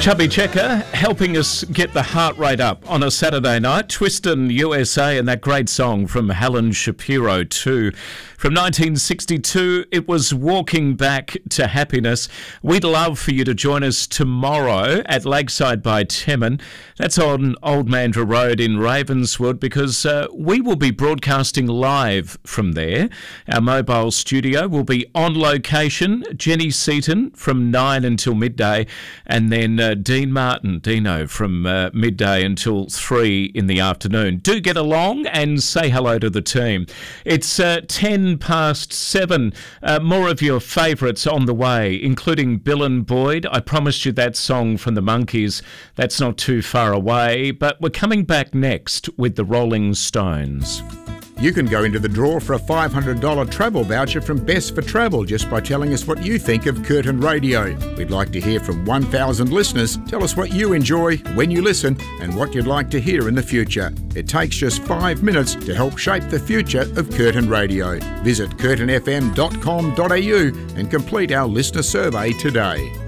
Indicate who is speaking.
Speaker 1: Chubby Checker helping us get the heart rate up on a Saturday night. Twistin' USA and that great song from Helen Shapiro too. From 1962, it was Walking Back to Happiness. We'd love for you to join us tomorrow at Lakeside by Temmin. That's on Old Mandurah Road in Ravenswood, because we will be broadcasting live from there. Our mobile studio will be on location. Jenny Seaton from 9 until midday, and then Dean Martin, Dino, from midday until 3 in the afternoon. Do get along and say hello to the team. It's 10 past 7. More of your favourites on the way, including Bill and Boyd. I promised you that song from the Monkees. That's not too far away, but we're coming back next with the Rolling Stones.
Speaker 2: You can go into the draw for a $500 travel voucher from Best for Travel just by telling us what you think of Curtin Radio. We'd like to hear from 1,000 listeners. Tell us what you enjoy, when you listen, and what you'd like to hear in the future. It takes just 5 minutes to help shape the future of Curtin Radio. Visit curtinfm.com.au and complete our listener survey today.